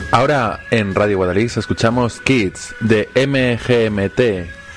Ahora en Radio Guadalix escuchamos Kids de MGMT